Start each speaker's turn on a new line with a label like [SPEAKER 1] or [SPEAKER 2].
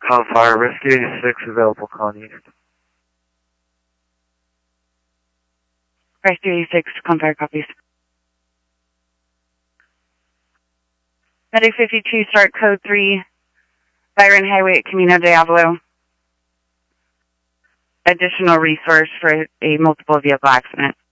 [SPEAKER 1] Call Fire Rescue 86 available, calling East.
[SPEAKER 2] Rescue 86, Fire copies. Medic 52, start code 3, Byron Highway at Camino Diablo. Additional resource for a multiple vehicle accident.